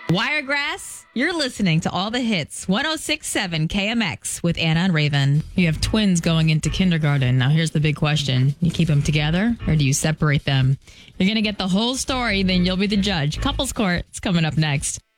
Wiregrass, you're listening to all the hits. 106.7 KMX with Anna and Raven. You have twins going into kindergarten. Now, here's the big question. You keep them together or do you separate them? You're going to get the whole story, then you'll be the judge. Couples Court is coming up next.